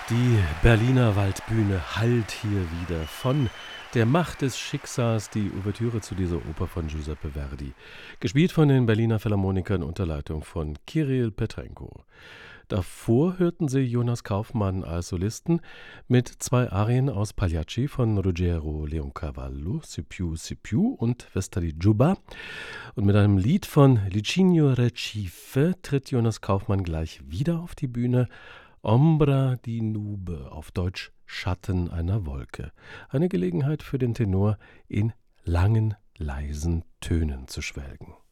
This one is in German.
Die Berliner Waldbühne hallt hier wieder von der Macht des Schicksals, die Ouvertüre zu dieser Oper von Giuseppe Verdi, gespielt von den Berliner Philharmonikern unter Leitung von Kirill Petrenko. Davor hörten Sie Jonas Kaufmann als Solisten mit zwei Arien aus Pagliacci von Ruggero Leoncavallo, Si più und Festa di Giubba. Und mit einem Lied von Licinio Recife tritt Jonas Kaufmann gleich wieder auf die Bühne. Ombra di Nube, auf Deutsch Schatten einer Wolke. Eine Gelegenheit für den Tenor, in langen, leisen Tönen zu schwelgen.